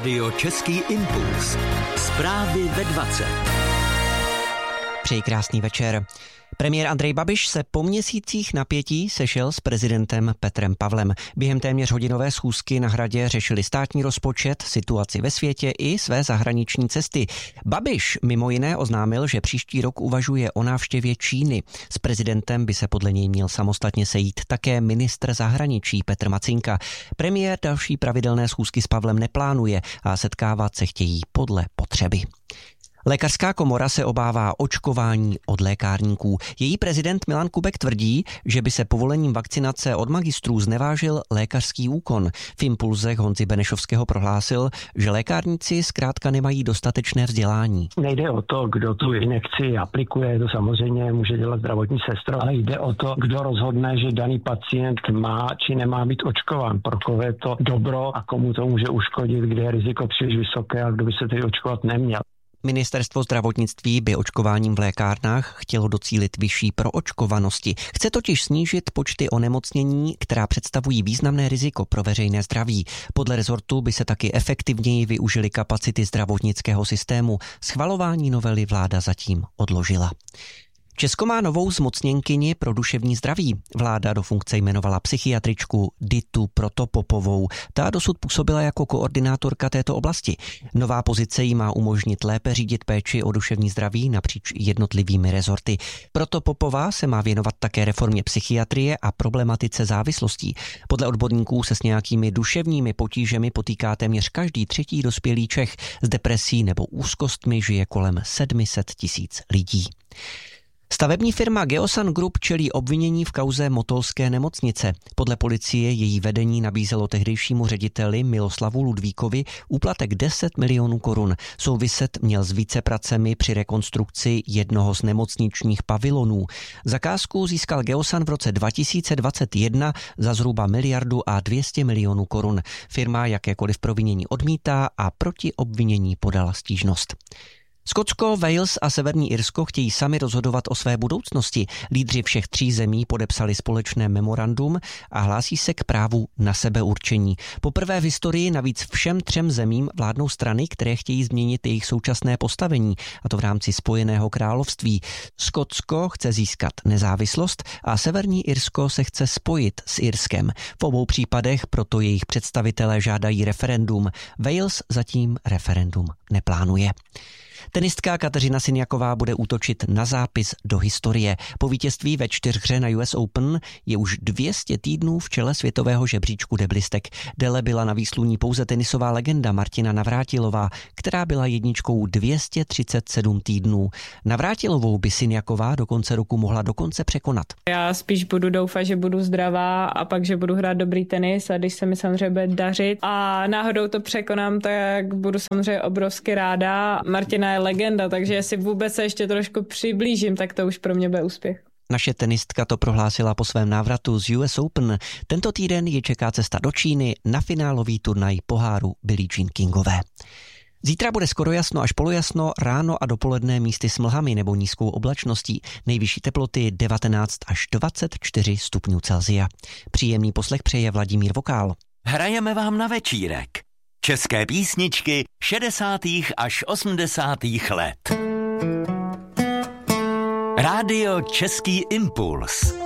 Radio Český impuls. Zprávy ve 20. Přeji krásný večer. Premiér Andrej Babiš se po měsících napětí sešel s prezidentem Petrem Pavlem. Během téměř hodinové schůzky na Hradě řešili státní rozpočet, situaci ve světě i své zahraniční cesty. Babiš mimo jiné oznámil, že příští rok uvažuje o návštěvě Číny. S prezidentem by se podle něj měl samostatně sejít také ministr zahraničí Petr Macinka. Premiér další pravidelné schůzky s Pavlem neplánuje a setkávat se chtějí podle potřeby. Lékařská komora se obává očkování od lékárníků. Její prezident Milan Kubek tvrdí, že by se povolením vakcinace od magistrů znevážil lékařský úkon. V impulzech Honzy Benešovského prohlásil, že lékárníci zkrátka nemají dostatečné vzdělání. Nejde o to, kdo tu injekci aplikuje, to samozřejmě může dělat zdravotní sestra, ale jde o to, kdo rozhodne, že daný pacient má či nemá být očkován, pro koho je to dobro a komu to může uškodit, kde je riziko příliš vysoké a kdo by se tedy očkovat neměl. Ministerstvo zdravotnictví by očkováním v lékárnách chtělo docílit vyšší proočkovanosti. Chce totiž snížit počty onemocnění, která představují významné riziko pro veřejné zdraví. Podle rezortu by se taky efektivněji využily kapacity zdravotnického systému. Schvalování novely vláda zatím odložila. Česko má novou zmocněnkyni pro duševní zdraví. Vláda do funkce jmenovala psychiatričku Ditu Protopopovou. Ta dosud působila jako koordinátorka této oblasti. Nová pozice jí má umožnit lépe řídit péči o duševní zdraví napříč jednotlivými rezorty. Protopopová se má věnovat také reformě psychiatrie a problematice závislostí. Podle odborníků se s nějakými duševními potížemi potýká téměř každý třetí dospělý Čech. S depresí nebo úzkostmi žije kolem 700 000 lidí. Stavební firma Geosan Group čelí obvinění v kauze Motolské nemocnice. Podle policie její vedení nabízelo tehdejšímu řediteli Miloslavu Ludvíkovi úplatek 10 milionů korun. Souviset měl s vícepracemi při rekonstrukci jednoho z nemocničních pavilonů. Zakázku získal Geosan v roce 2021 za zhruba 1,2 miliardy korun. Firma jakékoliv provinění odmítá a proti obvinění podala stížnost. Skotsko, Wales a Severní Irsko chtějí sami rozhodovat o své budoucnosti. Lídři všech tří zemí podepsali společné memorandum a hlásí se k právu na sebeurčení. Poprvé v historii navíc všem třem zemím vládnou strany, které chtějí změnit jejich současné postavení, a to v rámci Spojeného království. Skotsko chce získat nezávislost a Severní Irsko se chce spojit s Irskem. V obou případech proto jejich představitelé žádají referendum. Wales zatím referendum neplánuje. Tenistka Kateřina Siniaková bude útočit na zápis do historie. Po vítězství ve 4hře na US Open je už 200 týdnů v čele světového žebříčku deblistek. Déle byla na výsluní pouze tenisová legenda Martina Navrátilová, která byla jedničkou 237 týdnů. Navrátilovou by Siniaková do konce roku mohla dokonce překonat. Já spíš budu doufat, že budu zdravá a pak, že budu hrát dobrý tenis a když se mi samozřejmě bude dařit a náhodou to překonám, tak budu samozřejmě obrovsky ráda. Martina je legenda, takže jestli vůbec se ještě trošku přiblížím, tak to už pro mě bude úspěch. Naše tenistka to prohlásila po svém návratu z US Open. Tento týden ji čeká cesta do Číny na finálový turnaj poháru Billie Jean Kingové. Zítra bude skoro jasno až polojasno, ráno a dopoledne místy s mlhami nebo nízkou oblačností. Nejvyšší teploty 19 až 24 stupňů Celsia. Příjemný poslech přeje Vladimír Vokál. Hrajeme vám na večírek. České písničky 60. až 80. let. Rádio Český impuls.